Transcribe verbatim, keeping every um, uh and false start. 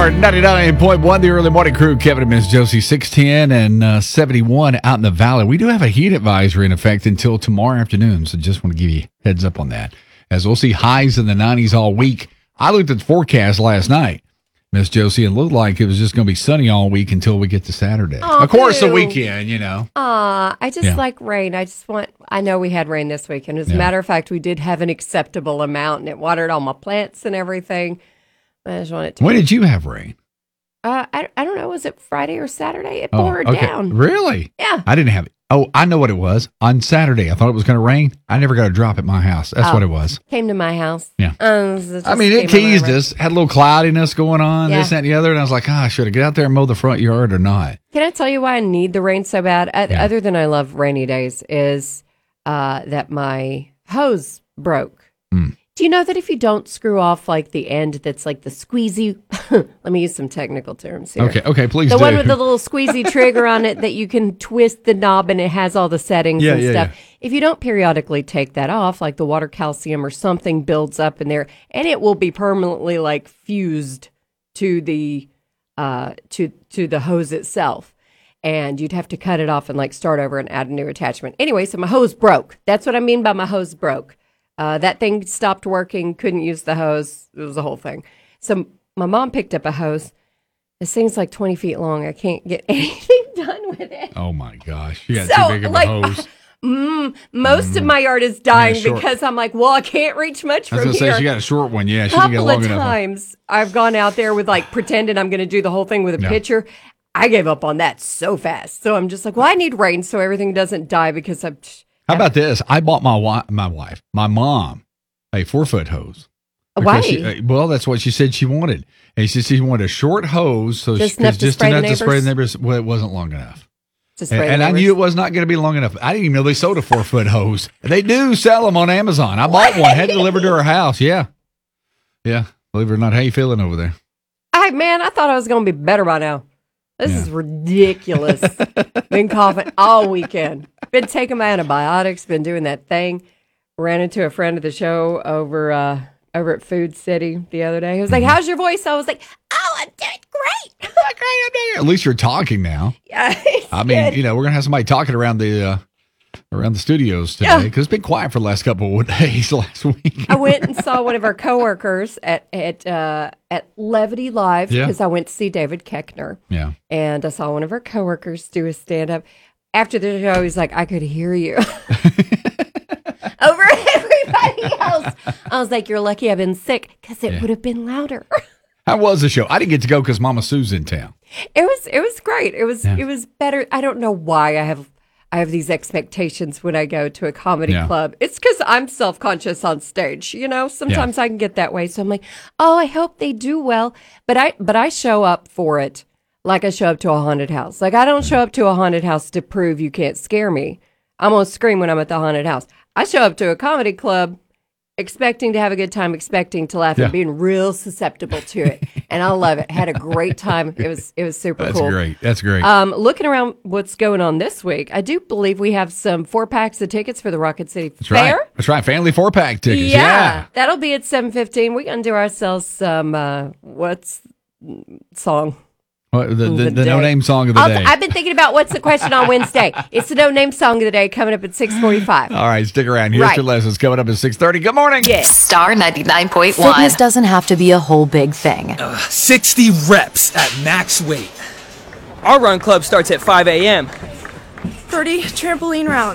Star ninety-nine point one, the early morning crew, Kevin and Miss Josie, six ten and uh, seventy-one out in the valley. We do have a heat advisory in effect until tomorrow afternoon, so just want to give you a heads up on that. As we'll see highs in the nineties all week. I looked at the forecast last night, Miss Josie, and it looked like it was just going to be sunny all week until we get to Saturday. Oh, of course, boo. the weekend, you know. Aw, I just Yeah. like rain. I just want, I know we had rain this weekend. As a Yeah. matter of fact, we did have an acceptable amount, and it watered all my plants and everything. I just want it to When did you have rain? Uh, I, I don't know. Was it Friday or Saturday? It Oh, poured okay. down. Really? Yeah. I didn't have it. Oh, I know what it was. On Saturday, I thought it was going to rain. I never got a drop at my house. That's Oh. what it was. Came to my house. Yeah. Um, it just I mean, it came on teased over. us. Had a little cloudiness going on, Yeah. this, that, and the other. And I was like, ah, should I get out there and mow the front yard or not? Can I tell you why I need the rain so bad? Uh, Yeah. Other than I love rainy days, is uh, that my hose broke. Mm. Do you know that if you don't screw off like the end that's like the squeezy, let me use some technical terms here. Okay, okay, please The do. one with the little squeezy trigger on it that you can twist the knob and it has all the settings Yeah, and yeah, stuff. yeah. If you don't periodically take that off, like the water calcium or something builds up in there, and it will be permanently like fused to the uh, to to the hose itself. And you'd have to cut it off and like start over and add a new attachment. Anyway, so my hose broke. That's what I mean by my hose broke. Uh, that thing stopped working, couldn't use the hose. It was a whole thing. So my mom picked up a hose. This thing's like twenty feet long. I can't get anything done with it. Oh, my gosh. You got So, too big of like, a hose. Mm, most of my yard is dying Yeah, short. because I'm like, well, I can't reach much I was from going to here. say, she got a short one. Yeah, a she didn't get couple long of enough. times I've gone out there with like pretending I'm going to do the whole thing with a Yeah. pitcher. I gave up on that so fast. So I'm just like, well, I need rain so everything doesn't die because I'm. How about this? I bought my wi- my wife, my mom, a four-foot hose. Why? Because she- uh, well, that's what she said she wanted. And she said she wanted a short hose. so Just she, enough to just spray the enough to spray the neighbors? neighbors. Well, it wasn't long enough. Just And, and I knew it was not going to be long enough. I didn't even know they sold a four-foot hose. They do sell them on Amazon. I bought one, had it delivered to her house. Yeah. Yeah. Believe it or not, how you feeling over there? I man, I thought I was going to be better by now. This Yeah. is ridiculous. Been coughing all weekend. Been taking my antibiotics. Been doing that thing. Ran into a friend of the show over uh, over at Food City the other day. He was like, "How's your voice?" I was like, "Oh, I'm doing great." At least you're talking now. Yeah, I mean, you know, we're going to have somebody talking around the uh, around the studios today Yeah. because it's been quiet for the last couple of days last week. I went and saw one of our coworkers at at uh, at Levity Live Yeah. because I went to see David Keckner. Yeah. And I saw one of our coworkers do a stand up. After the show, he's like, I could hear you over everybody else. I was like, you're lucky I've been sick because it Yeah. would have been louder. How was the show? I didn't get to go because Mama Sue's in town. It was it was great. It was Yeah. it was better. I don't know why I have I have these expectations when I go to a comedy Yeah. club. It's because I'm self conscious on stage. You know, sometimes I can get that way. So I'm like, oh, I hope they do well. But I but I show up for it like I show up to a haunted house. Like I don't show up to a haunted house to prove you can't scare me. I'm gonna scream when I'm at the haunted house. I show up to a comedy club expecting to have a good time, expecting to laugh, Yeah. and being real susceptible to it. And I love it. Had a great time. It was it was super That's cool. great. That's great. Um, looking around what's going on this week, I do believe we have some four packs of tickets for the Rocket City That's Fair. right. That's right. Family four pack tickets. Yeah, Yeah. that'll be at seven fifteen. We're gonna do ourselves some uh, what's song? What, the the, The the day. no name song of the I'll, day. I've been thinking about what's the question on Wednesday. It's the no name song of the day coming up at six forty five. All right, stick around. Here's Right. your lessons coming up at six thirty. Good morning. Yeah. Star ninety-nine point one. Fitness doesn't have to be a whole big thing. sixty reps at max weight. Our run club starts at five a.m. thirty trampoline rounds.